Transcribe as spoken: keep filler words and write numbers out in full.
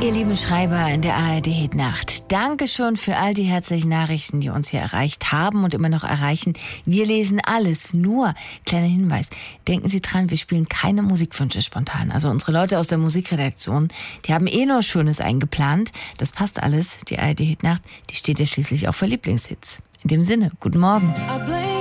Ihr lieben Schreiber in der A R D-Hitnacht, danke schon für all die herzlichen Nachrichten, die uns hier erreicht haben und immer noch erreichen. Wir lesen alles, nur, kleiner Hinweis, denken Sie dran, wir spielen keine Musikwünsche spontan. Also unsere Leute aus der Musikredaktion, die haben eh nur Schönes eingeplant. Das passt alles, die A R D-Hitnacht, die steht ja schließlich auch für Lieblingshits. In dem Sinne, guten Morgen.